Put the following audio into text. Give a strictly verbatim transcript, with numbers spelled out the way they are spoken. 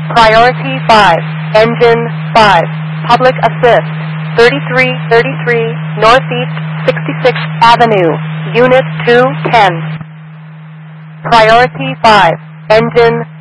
Priority five, Engine five, Public Assist, thirty-three thirty-three Northeast sixty-sixth Avenue, Unit two ten. Priority five, Engine